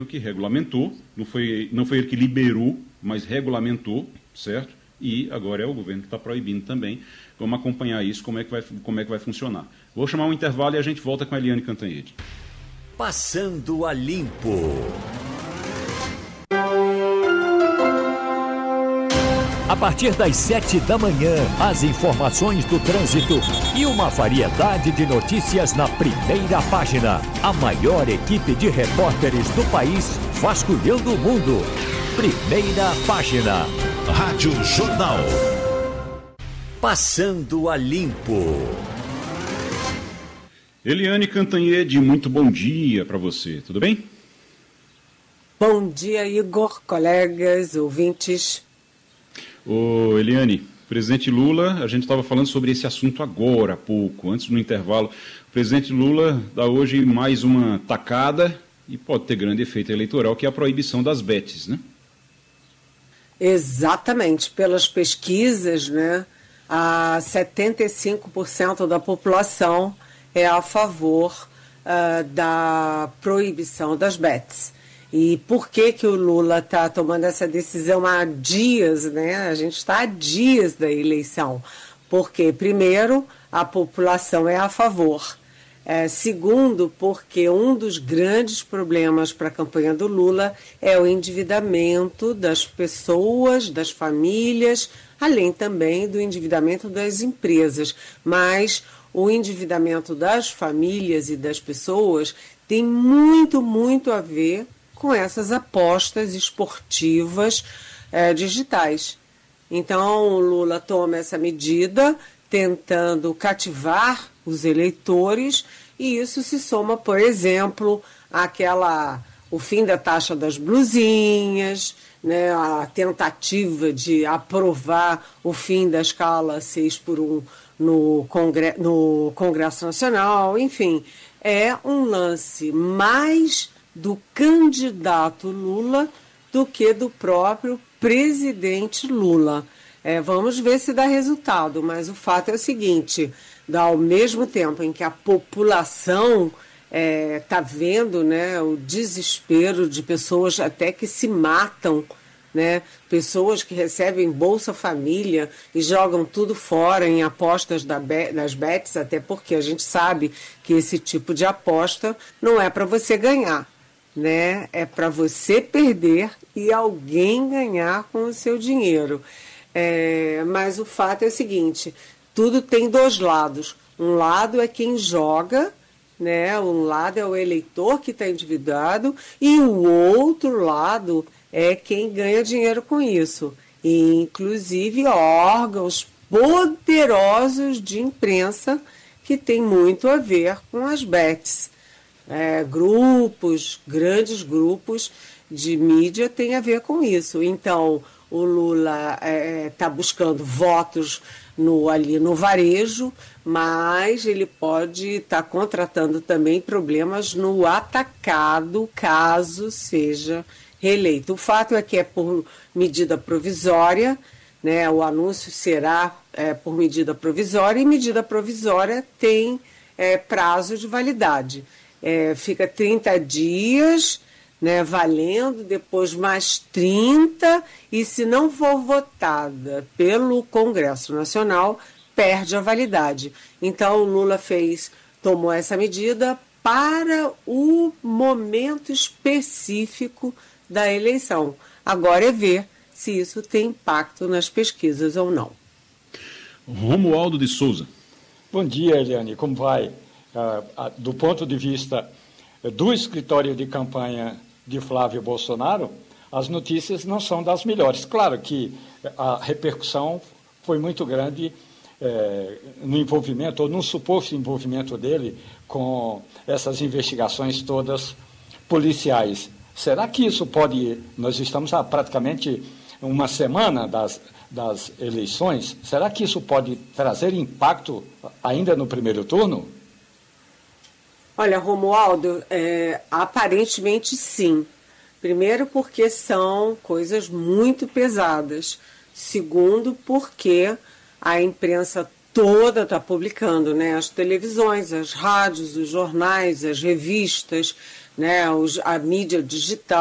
que regulamentou, não foi ele que liberou, mas regulamentou, certo? E agora é o governo que está proibindo também. Vamos acompanhar isso, como é que vai funcionar. Vou chamar um intervalo e a gente volta com a Eliane Cantanhede. Passando a Limpo. A partir das 7 da manhã, as informações do trânsito e uma variedade de notícias na primeira página. A maior equipe de repórteres do país vasculhando o mundo. Primeira página. Rádio Jornal. Passando a Limpo. Eliane Cantanhede, muito bom dia para você, tudo bem? Bom dia, Igor, colegas, ouvintes. Ô, Eliane, presidente Lula, a gente estava falando sobre esse assunto agora há pouco, antes do intervalo. O presidente Lula dá hoje mais uma tacada e pode ter grande efeito eleitoral, que é a proibição das bets, né? Exatamente, pelas pesquisas, né, 75% da população é a favor da proibição das bets. E por que o Lula está tomando essa decisão há dias, né? A gente está há dias da eleição. Porque, primeiro, a população é a favor. Segundo, porque um dos grandes problemas para a campanha do Lula é o endividamento das pessoas, das famílias, além também do endividamento das empresas. Mas o endividamento das famílias e das pessoas tem muito, muito a ver com essas apostas esportivas digitais. Então, o Lula toma essa medida tentando cativar os eleitores e isso se soma, por exemplo, o fim da taxa das blusinhas, né, a tentativa de aprovar o fim da escala 6x1 no Congresso Nacional, enfim, é um lance mais do candidato Lula do que do próprio presidente Lula. Vamos ver se dá resultado, mas o fato é o seguinte, ao mesmo tempo em que a população está vendo, né, o desespero de pessoas até que se matam, né, pessoas que recebem Bolsa Família e jogam tudo fora em apostas das bets, até porque a gente sabe que esse tipo de aposta não é para você ganhar, né, é para você perder e alguém ganhar com o seu dinheiro. Mas o fato é o seguinte, tudo tem dois lados. Um lado é quem joga, né? Um lado é o eleitor que está endividado e o outro lado é quem ganha dinheiro com isso. E, inclusive, órgãos poderosos de imprensa que tem muito a ver com as bets. Grandes grupos de mídia têm a ver com isso. Então, o Lula está buscando votos ali no varejo, mas ele pode estar contratando também problemas no atacado, caso seja reeleito. O fato é que é por medida provisória, né? O anúncio será por medida provisória, e medida provisória tem prazo de validade. Fica 30 dias, né, valendo, depois mais 30, e se não for votada pelo Congresso Nacional, perde a validade. Então, o Lula tomou essa medida para o momento específico da eleição. Agora é ver se isso tem impacto nas pesquisas ou não. Romualdo de Souza. Bom dia, Eliane. Como vai? Do ponto de vista do escritório de campanha de Flávio Bolsonaro, as notícias não são das melhores. Claro que a repercussão foi muito grande no envolvimento, ou no suposto envolvimento dele com essas investigações todas policiais. Será que isso nós estamos há praticamente uma semana das eleições, será que isso pode trazer impacto ainda no primeiro turno? Olha, Romualdo, aparentemente sim. Primeiro, porque são coisas muito pesadas. Segundo, porque a imprensa toda está publicando, né? As televisões, as rádios, os jornais, as revistas, né, a mídia digital.